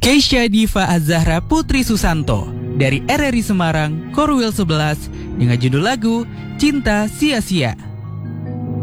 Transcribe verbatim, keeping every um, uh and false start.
Keisha Diva Azahra Putri Susanto dari R R I Semarang, Korwil sebelas dengan judul lagu Cinta Sia-Sia.